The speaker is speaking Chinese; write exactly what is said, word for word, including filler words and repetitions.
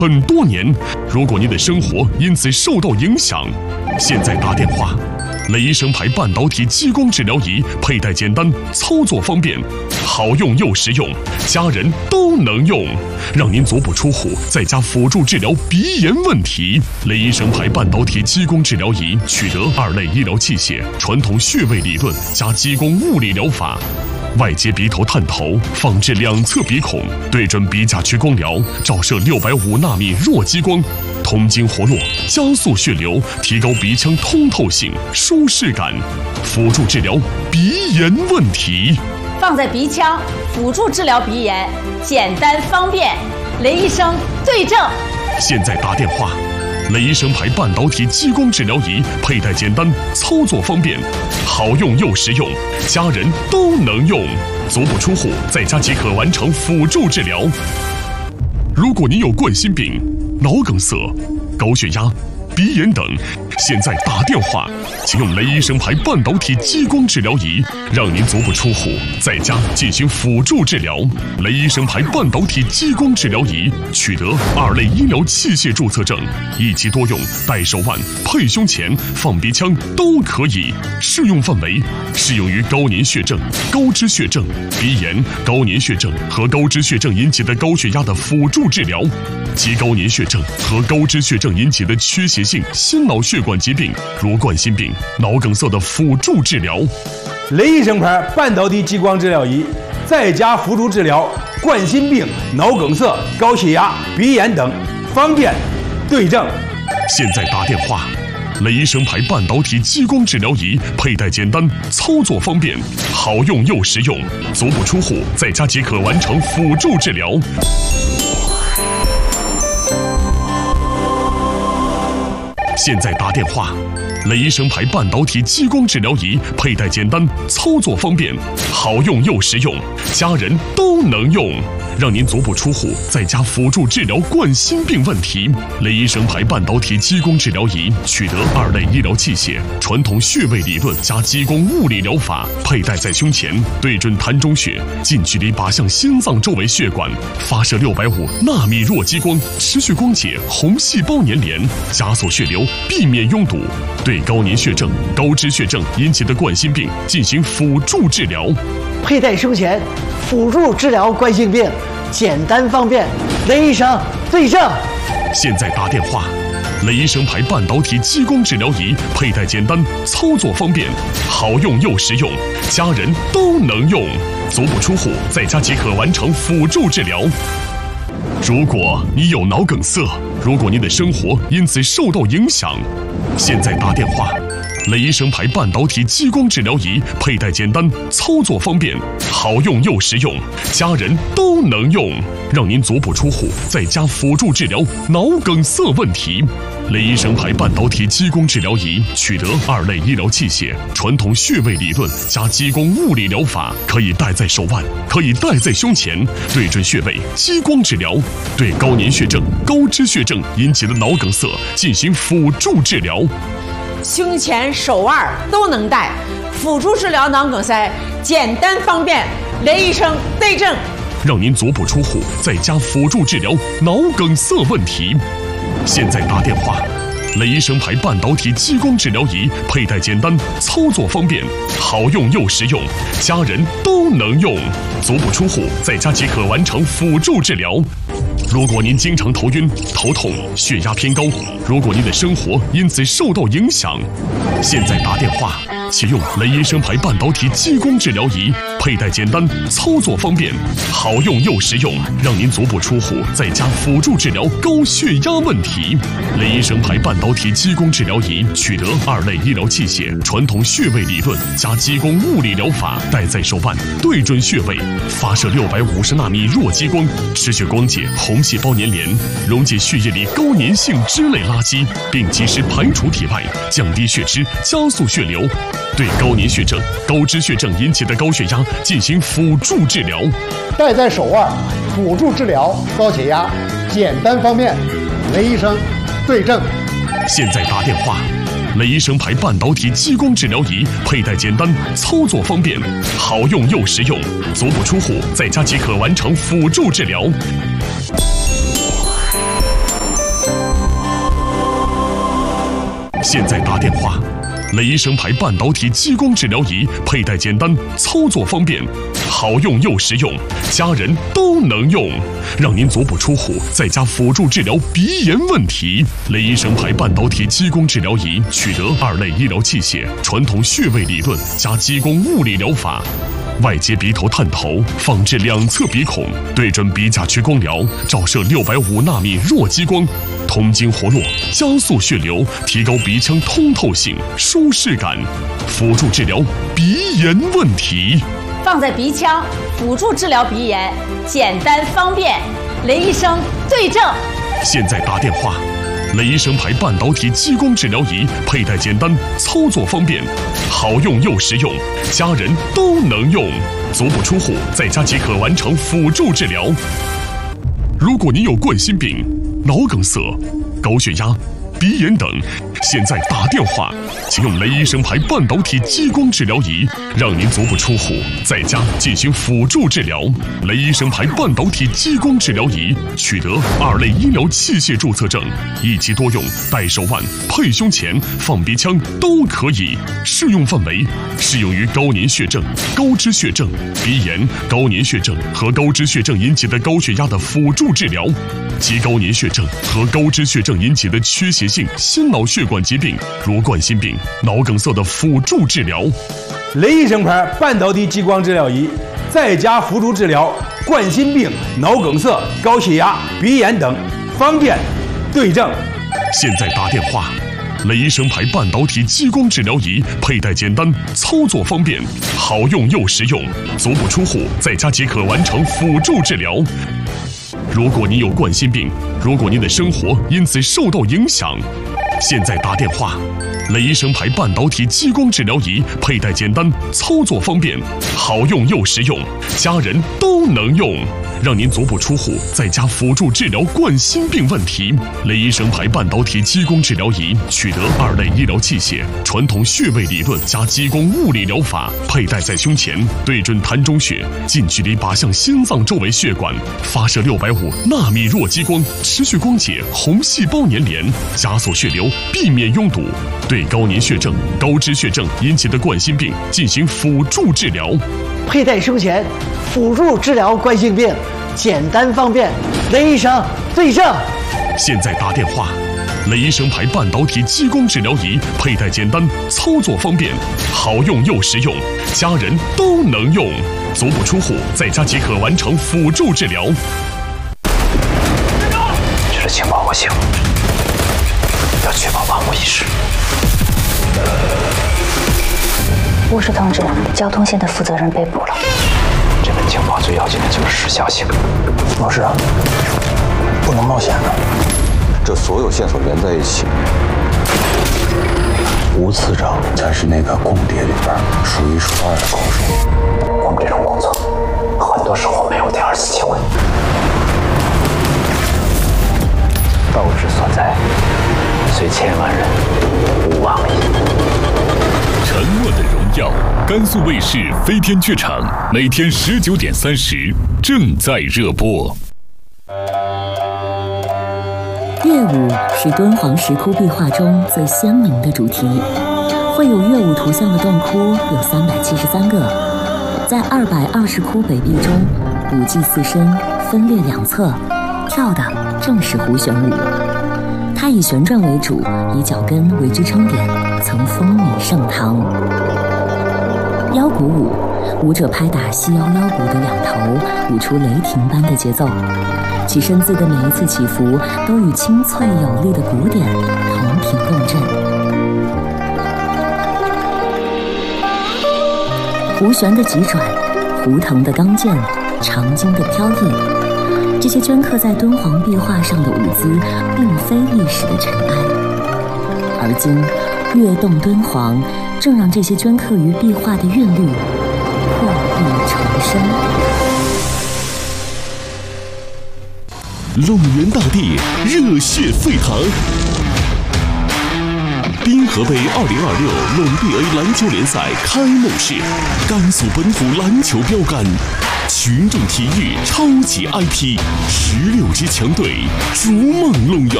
很多年。如果您的生活因此受到影响，现在打电话。雷声牌半导体激光治疗仪佩戴简单，操作方便，好用又实用，家人都能用，让您足不出户在家辅助治疗鼻炎问题。雷声牌半导体激光治疗仪取得二类医疗器械、传统穴位理论加激光物理疗法。外接鼻头探头，放置两侧鼻孔，对准鼻甲区光疗，照射六百五纳米弱激光，通经活络，加速血流，提高鼻腔通透性、舒适感，辅助治疗鼻炎问题。 放在鼻腔辅助治疗鼻炎，简单方便。雷医生对症。 现在打电话。雷声牌半导体激光治疗仪佩戴简单，操作方便，好用又实用，家人都能用，足不出户在家即可完成辅助治疗。如果您有冠心病、脑梗塞、高血压、鼻炎等，现在打电话，请用雷医生牌半导体激光治疗仪，让您足不出户在家进行辅助治疗。雷医生牌半导体激光治疗仪取得二类医疗器械注册证，一机多用，戴手腕、配胸前、放鼻腔都可以。适用范围适用于高粘血症、高脂血症、鼻炎、高粘血症和高脂血症引起的高血压的辅助治疗，及高粘血症和高脂血症引起的缺血性心脑血管疾病，如冠心病、脑梗塞的辅助治疗。 雷医生牌半导体激光治疗仪，在家辅助治疗冠心病、脑梗塞、高血压、鼻炎等，方便对症。 现在打电话。雷医生牌半导体激光治疗仪佩戴简单，操作方便，好用又实用，足不出户在家即可完成辅助治疗。现在打电话。雷医生牌半导体激光治疗仪佩戴简单，操作方便，好用又实用，家人都能用，让您足不出户在家辅助治疗冠心病问题。雷医生牌半导体激光治疗仪取得二类医疗器械、传统穴位理论加激光物理疗法，佩戴在胸前，对准膻中穴，近距离靶向心脏周围血管，发射六百五纳米弱激光，持续光解红细胞粘连，加速血流，避免拥堵。对高粘血症、高脂血症引起的冠心病进行辅助治疗。 佩戴胸前，辅助治疗冠心病，简单方便。雷医生对症。 现在打电话。雷医生牌半导体激光治疗仪佩戴简单，操作方便，好用又实用，家人都能用，足不出户在家即可完成辅助治疗。如果你有脑梗塞，如果您的生活因此受到影响，现在打电话。雷医生牌半导体激光治疗仪佩戴简单，操作方便，好用又实用，家人都能用，让您足不出户在家辅助治疗脑梗塞问题。雷医生牌半导体激光治疗仪取得二类医疗器械、传统穴位理论加激光物理疗法，可以戴在手腕，可以戴在胸前，对准穴位激光治疗，对高粘血症、高脂血症引起的脑梗塞进行辅助治疗。 胸前、手腕都能戴，辅助治疗脑梗塞，简单方便。雷医生对症， 让您足不出户在家辅助治疗脑梗塞问题。现在打电话。雷医生牌半导体激光治疗仪佩戴简单，操作方便，好用又实用，家人都能用，足不出户在家即可完成辅助治疗。如果您经常头晕、头痛、血压偏高，如果您的生活因此受到影响，现在打电话，启用雷医生牌半导体激光治疗仪，佩戴简单，操作方便，好用又实用，让您足不出户在家辅助治疗高血压问题。雷医生牌半导体激光治疗仪取得二类医疗器械、传统穴位理论加激光物理疗法，戴在手腕，对准穴位，发射六百五十纳米弱激光，持续光解红细胞粘连，溶解血液里高粘性脂类垃圾，并及时排除体外，降低血脂，加速血流。对高粘血症、高脂血症引起的高血压进行辅助治疗。 戴在手腕，辅助治疗高血压，简单方便。雷医生对症。 现在打电话。雷医生牌半导体激光治疗仪佩戴简单，操作方便，好用又实用，足不出户在家即可完成辅助治疗。 现在打电话。雷医生牌半导体激光治疗仪佩戴简单，操作方便，好用又实用，家人都能用，让您足不出户，在家辅助治疗鼻炎问题。雷医生牌半导体激光治疗仪取得二类医疗器械，传统穴位理论加激光物理疗法。外接鼻头探头，放置两侧鼻孔，对准鼻甲区光疗，照射六百五纳米弱激光，通经活络，加速血流，提高鼻腔通透性、舒适感，辅助治疗鼻炎问题。 放在鼻腔，辅助治疗鼻炎，简单方便。雷医生对症。 现在打电话。雷医生牌半导体激光治疗仪佩戴简单，操作方便，好用又实用，家人都能用，足不出户，在家即可完成辅助治疗。如果您有冠心病、脑梗塞、高血压、鼻炎等，现在打电话，请用雷医生牌半导体激光治疗仪，让您足不出户，在家进行辅助治疗。雷医生牌半导体激光治疗仪取得二类医疗器械注册证，一机多用，戴手腕、配胸前、放鼻腔都可以。适用范围适用于高粘血症、高脂血症、鼻炎、高粘血症和高脂血症引起的高血压的辅助治疗，及高粘血症和高脂血症引起的缺血性心脑血管疾病，如冠心病、脑梗塞的辅助治疗。 雷医生牌半导体激光治疗仪，在家辅助治疗冠心病、脑梗塞、高血压、鼻炎等，方便对症。 现在打电话。雷医生牌半导体激光治疗仪佩戴简单，操作方便，好用又实用，足不出户，在家即可完成辅助治疗。如果您有冠心病，如果您的生活因此受到影响，现在打电话。雷医生牌半导体激光治疗仪佩戴简单，操作方便，好用又实用，家人都能用，让您足不出户，在家辅助治疗冠心病问题。雷医生牌半导体激光治疗仪取得二类医疗器械，传统穴位理论加激光物理疗法，佩戴在胸前，对准膻中穴，近距离靶向心脏周围血管，发射六百五纳米弱激光，持续光解红细胞粘连，加速血流，避免拥堵，对高粘血症、高脂血症引起的冠心病进行辅助治疗。 佩戴胸前，辅助治疗冠心病，简单方便。雷医生对症。 现在打电话。雷医生牌半导体激光治疗仪佩戴简单，操作方便，好用又实用，家人都能用，足不出户，在家即可完成辅助治疗。 这是情报我行，要确保万无一失。 巫师通知，交通线的负责人被捕了。 这份情报最要紧的就是时效性。 老师，不能冒险的。这所有线索连在一起。吴次长才是那个共谍里边数一数二的高手。 我们这种工作，很多时候没有第二次机会。斗志所在，虽千万人，吾往矣。 沉默的荣耀，甘肃卫视飞天剧场，每天十九点三十正在热播。 乐舞是敦煌石窟壁画中最鲜明的主题，绘有乐舞图像的洞窟有三百七十三个，在二百二十窟北壁中，舞伎四身，分列两侧，跳的正是胡旋舞。它以旋转为主，以脚跟为支撑点，曾风靡盛唐。腰鼓舞，舞者拍打细腰腰鼓的两头，舞出雷霆般的节奏，其身姿的每一次起伏都与清脆有力的鼓点同频共振。胡旋的急转，胡腾的刚健，长经的飘逸，这些镌刻在敦煌壁画上的舞姿，并非历史的尘埃，而今跃动敦煌，正让这些镌刻于壁画的韵律破壁重生。 陇源大地热血沸腾，滨河杯二零二六陇 B A 篮球联赛开幕式，甘肃本土篮球标杆，群众体育超级 I P， 十六支强队逐梦陇源。